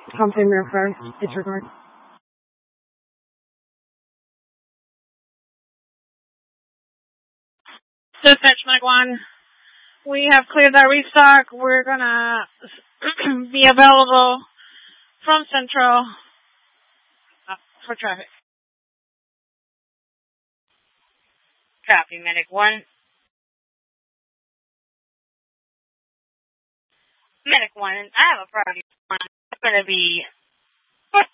Company Mirror first. Disregard. Dispatch Mag 1. We have cleared our restock. We're gonna be available from Central for traffic. Copy, Medic 1. Medic 1, I have a priority one. It's going to be